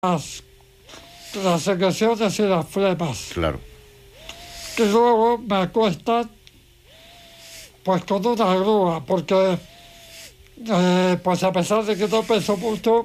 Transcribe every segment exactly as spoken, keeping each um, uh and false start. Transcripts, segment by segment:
las, las secreciones y las flemas. Claro. Y luego me acuestan pues con una grúa, porque eh, pues a pesar de que no peso mucho,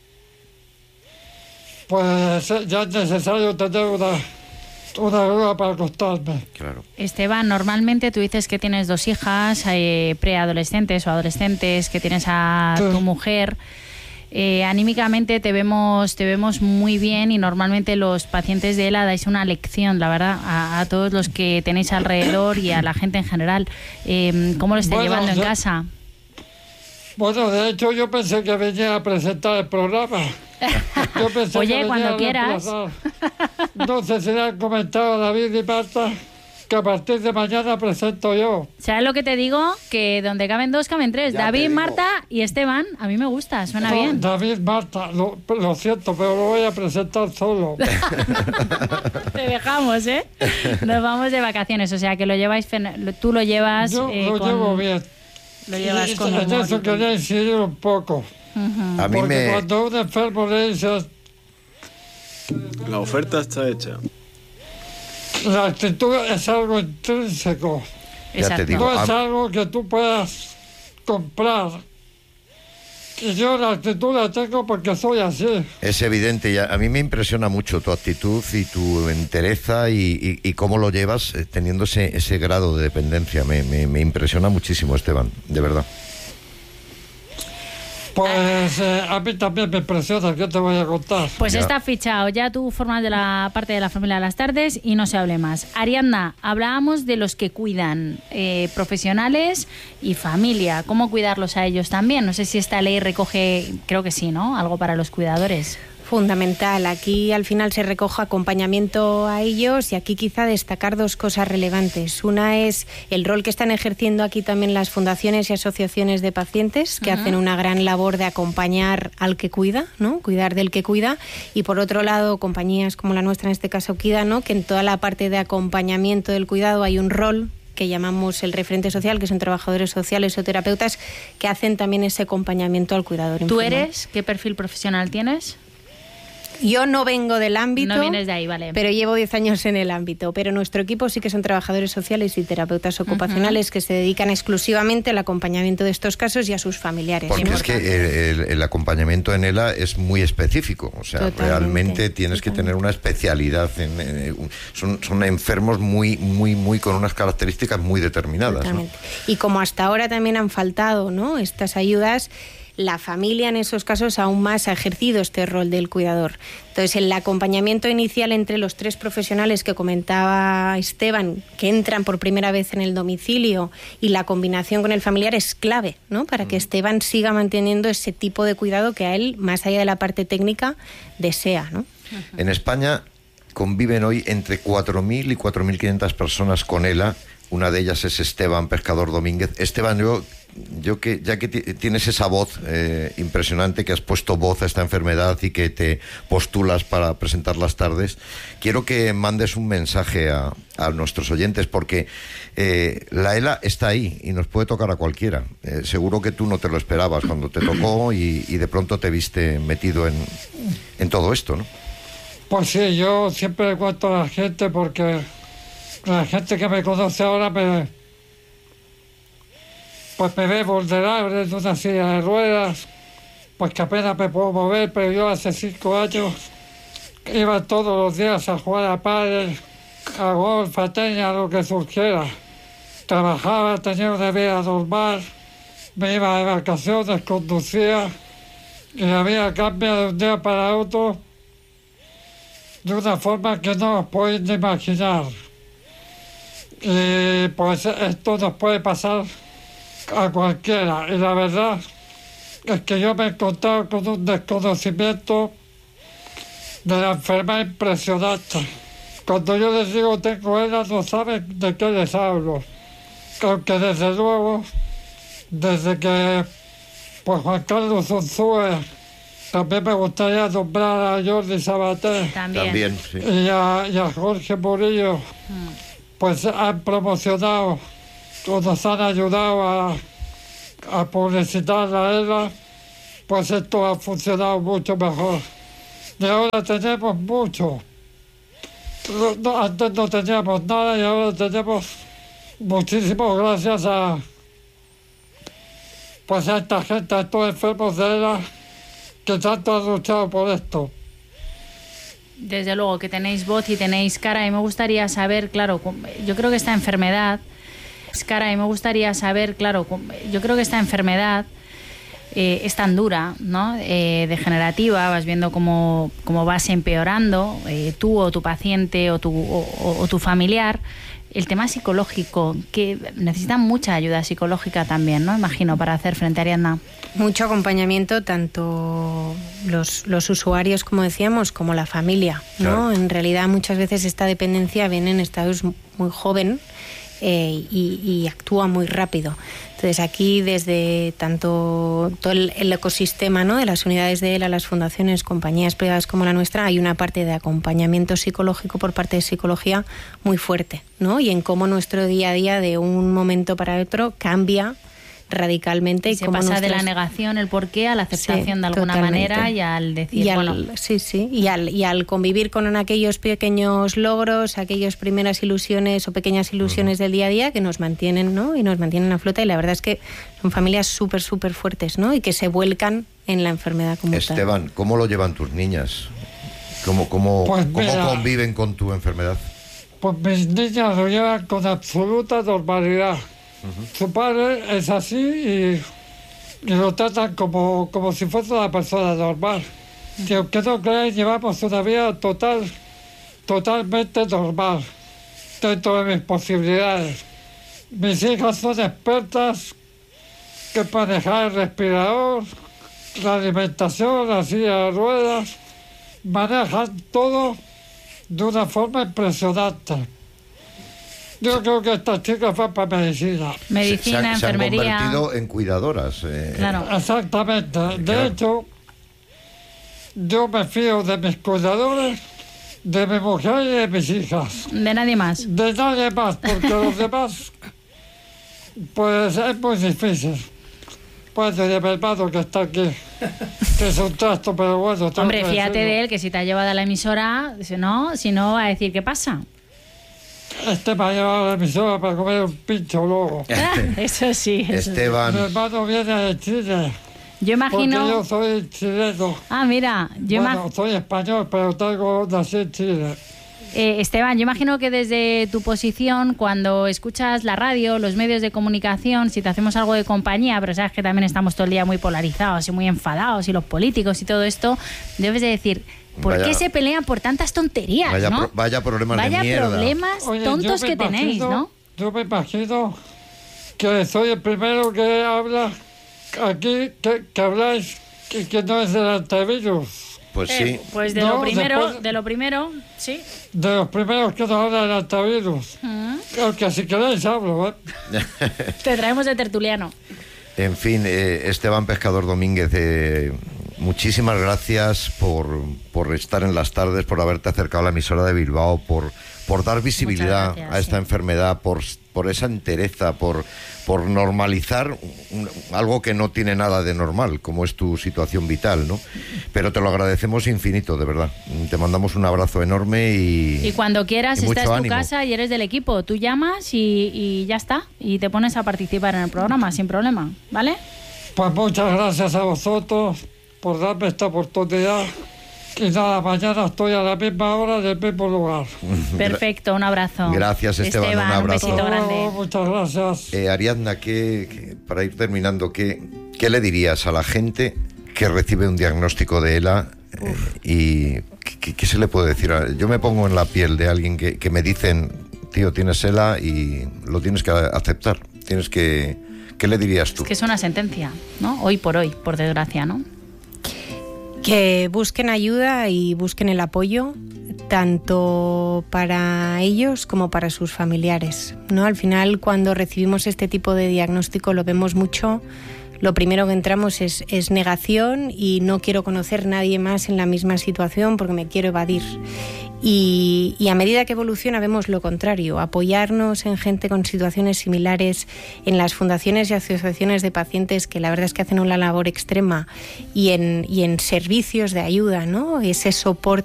pues ya es necesario tener una, una grúa para acostarme. Claro. Esteban, normalmente tú dices que tienes dos hijas, eh, preadolescentes o adolescentes, que tienes a Sí. tu mujer. Eh, anímicamente te vemos te vemos muy bien y normalmente los pacientes de ELA dais una lección, la verdad, a, a todos los que tenéis alrededor y a la gente en general. Eh, ¿Cómo lo estáis Bueno, llevando en yo- casa? Bueno, de hecho yo pensé que venía a presentar el programa. Yo pensé Oye, que venía cuando a quieras. reemplazar. No sé si le han comentado a David y Marta que a partir de mañana presento yo. ¿Sabes lo que te digo? Que donde caben dos, caben tres. Ya te David, digo. Marta y Esteban. A mí me gusta, suena No, bien. David, Marta, lo, lo siento, pero lo voy a presentar solo. Te dejamos, ¿eh? Nos vamos de vacaciones, o sea que lo lleváis, fen- lo- tú lo llevas Yo eh, lo con- llevo bien. Lo llevas Y con en humor eso y todo. quería incidir un poco. A mí Porque me... cuando un enfermo le dices, La oferta está hecha. la actitud es algo intrínseco. Ya te Exacto. digo. No es a- algo que tú puedas comprar. Y yo la actitud la tengo porque soy así. Es evidente, y a, a mí me impresiona mucho tu actitud y tu entereza y, y- y cómo lo llevas eh, teniendo ese, ese grado de dependencia. Me, me- me impresiona muchísimo, Esteban, de verdad. Pues eh, a mí también me impresiona, ¿qué te voy a contar? Pues Ya. está fichado, ya tú formas de la parte de la familia de las tardes y no se hable más. Ariadna, hablábamos de los que cuidan, eh, profesionales y familia. ¿Cómo cuidarlos a ellos también? No sé si esta ley recoge, creo que sí, ¿no? Algo para los cuidadores. Fundamental. Aquí al final se recoge acompañamiento a ellos y aquí quizá destacar dos cosas relevantes. Una es el rol que están ejerciendo aquí también las fundaciones y asociaciones de pacientes que Ujú. hacen una gran labor de acompañar al que cuida, ¿no? Cuidar del que cuida. Y por otro lado, compañías como la nuestra, en este caso Kida, ¿no? Que en toda la parte de acompañamiento del cuidado hay un rol que llamamos el referente social, que son trabajadores sociales o terapeutas que hacen también ese acompañamiento al cuidador ¿Tú informal. eres? ¿Qué perfil profesional tienes? Yo no vengo del ámbito, No vienes de ahí, vale. pero llevo diez años en el ámbito. Pero nuestro equipo sí que son trabajadores sociales y terapeutas ocupacionales que se dedican exclusivamente al acompañamiento de estos casos y a sus familiares. Porque ¿no? es que el, el- el acompañamiento en ELA es muy específico. O sea, Totalmente, realmente tienes que tener una especialidad. En, en- un- son, son enfermos muy, muy, muy con unas características muy determinadas, ¿no? Totalmente. Y como hasta ahora también han faltado, ¿no?, estas ayudas, la familia en esos casos aún más ha ejercido este rol del cuidador. Entonces, el acompañamiento inicial entre los tres profesionales que comentaba Esteban, que entran por primera vez en el domicilio, y la combinación con el familiar es clave, ¿no?, para que Esteban siga manteniendo ese tipo de cuidado que a él, más allá de la parte técnica, desea, ¿no? En España conviven hoy entre cuatro mil y cuatro mil quinientas personas con ELA. Una de ellas es Esteban Pescador Domínguez. Esteban, yo, yo que ya que ti- tienes esa voz eh, impresionante, que has puesto voz a esta enfermedad y que te postulas para presentar las tardes, quiero que mandes un mensaje a, a nuestros oyentes, porque eh, la ELA está ahí y nos puede tocar a cualquiera. Eh, seguro que tú no te lo esperabas cuando te tocó y, y de pronto te viste metido en, en todo esto, ¿no? Pues sí, yo siempre le cuento a la gente porque la gente que me conoce ahora me, pues me ve vulnerable en una silla de ruedas, pues que apenas me puedo mover, pero yo hace cinco años iba todos los días a jugar a pádel, a golf, a tenis, a lo que surgiera. Trabajaba, tenía una vida normal, me iba de vacaciones, conducía y la vida cambia de un día para otro de una forma que no os podéis ni imaginar. Y pues esto nos puede pasar a cualquiera. Y la verdad es que yo me he encontrado con un desconocimiento de la enfermedad impresionante. Cuando yo les digo tengo ELA, no saben de qué les hablo. Aunque desde luego, desde que pues Juan Carlos Unzúe, también me gustaría nombrar a Jordi Sabater También. También, sí. y a, y a Jorge Murillo, pues han promocionado o nos han ayudado a, a publicitar la ELA, pues esto ha funcionado mucho mejor. y ahora tenemos mucho. No, no, antes no teníamos nada y ahora tenemos muchísimo gracias a, pues a esta gente, a estos enfermos de ELA que tanto han luchado por esto. Desde luego que tenéis voz y tenéis cara, y me gustaría saber, claro, yo creo que esta enfermedad, es cara, y me gustaría saber, claro, yo creo que esta enfermedad eh, es tan dura, ¿no? Eh, degenerativa, vas viendo cómo, cómo vas empeorando, eh, tú o tu paciente o tu, o, o tu familiar. El tema psicológico, que necesitan mucha ayuda psicológica también, ¿no? Imagino, para hacer frente a Ariadna. Mucho acompañamiento, tanto los, los usuarios, como decíamos, como la familia, ¿no? Claro. En realidad, muchas veces esta dependencia viene en estados muy joven eh, y, y actúa muy rápido. Entonces, aquí, desde tanto todo el, el ecosistema, ¿no?, de las unidades de ELA, las fundaciones, compañías privadas como la nuestra, hay una parte de acompañamiento psicológico por parte de psicología muy fuerte, ¿no? Y en cómo nuestro día a día, de un momento para otro, cambia radicalmente. Y se cómo pasa nuestros... de la negación, el porqué, a la aceptación, sí, de alguna totalmente. manera, y al decir, y al, bueno... Sí, sí, y al, y al convivir con aquellos pequeños logros, aquellas primeras ilusiones o pequeñas ilusiones uh-huh. del día a día que nos mantienen, ¿no? Y nos mantienen a flota, y la verdad es que son familias súper, súper fuertes, ¿no? Y que se vuelcan en la enfermedad como tal. Esteban, ¿cómo lo llevan tus niñas? ¿Cómo, cómo, pues ¿cómo mira, conviven con tu enfermedad? Pues mis niñas lo llevan con absoluta normalidad. Uh-huh. Su padre es así y... y lo tratan como, como si fuese una persona normal. Y aunque no creáis, llevamos una vida total, totalmente normal, dentro de mis posibilidades. Mis hijas son expertas que manejar el respirador, la alimentación, la silla de ruedas, manejan todo de una forma impresionante. Yo creo que estas chicas van para medicina. Medicina, se, se, enfermería. Se han convertido en cuidadoras. Eh. Claro. Exactamente. De claro. hecho, yo me fío de mis cuidadores, de mi mujer y de mis hijas. De nadie más. De nadie más, porque los demás, pues es muy difícil. Pues de mi hermano que está aquí, que es un trasto, pero bueno. Hombre, fíjate de él, que si te ha llevado a la emisora, si no, si no va a decir qué pasa. Este me ha llevado a la emisora para comer un pincho luego. Eso sí. Eso Esteban. Mi hermano viene de Chile. Yo imagino... Porque yo soy chileno. Ah, mira. Yo bueno, imag... soy español, pero tengo, nací en Chile. Eh, Esteban, yo imagino que desde tu posición, cuando escuchas la radio, los medios de comunicación, si te hacemos algo de compañía, pero sabes que también estamos todo el día muy polarizados y muy enfadados, y los políticos y todo esto, debes de decir... ¿Por vaya, qué se pelean por tantas tonterías, vaya, no? Pro, vaya problemas vaya de mierda. problemas Oye, tontos que imagino, tenéis, ¿no? Yo me imagino que soy el primero que habla aquí, que, que habláis, que, que no es del antivirus. Pues eh, sí. Pues de no, lo primero, después, de lo primero, sí. De los primeros que nos habla del antivirus. Uh-huh. Aunque si queréis hablo, ¿eh? Te traemos de tertuliano. En fin, eh, Esteban Pescador Domínguez, eh, muchísimas gracias por, por estar en las tardes, por haberte acercado a la emisora de Bilbao, por, por dar visibilidad gracias, a esta sí. enfermedad, por, por esa entereza, por, por normalizar un, algo que no tiene nada de normal, como es tu situación vital, ¿no? Pero te lo agradecemos infinito, de verdad. Te mandamos un abrazo enorme y... Y cuando quieras, y esta es tu ánimo. casa y eres del equipo. Tú llamas y, y ya está. Y te pones a participar en el programa sin problema, ¿vale? Pues muchas gracias a vosotros por darme esta oportunidad. Y nada, mañana estoy a la misma hora en el mismo lugar. Perfecto, un abrazo. Gracias, Esteban, Esteban un abrazo. Un besito grande. Oh, muchas gracias. Eh, Ariadna, ¿qué, qué, para ir terminando, ¿qué, ¿qué le dirías a la gente que recibe un diagnóstico de ELA eh, y ¿qué, qué se le puede decir? Yo me pongo en la piel de alguien que, que me dicen, tío, tienes ELA y lo tienes que aceptar. Tienes que... ¿Qué le dirías tú? Es que es una sentencia, ¿no? Hoy por hoy, por desgracia, ¿no? Que busquen ayuda y busquen el apoyo, tanto para ellos como para sus familiares, ¿no? Al final, cuando recibimos este tipo de diagnóstico, lo vemos mucho. Lo primero que entramos es, es negación y no quiero conocer a nadie más en la misma situación porque me quiero evadir. Y, y a medida que evoluciona vemos lo contrario, apoyarnos en gente con situaciones similares, en las fundaciones y asociaciones de pacientes que la verdad es que hacen una labor extrema, y en, y en servicios de ayuda, ¿no? Ese soporte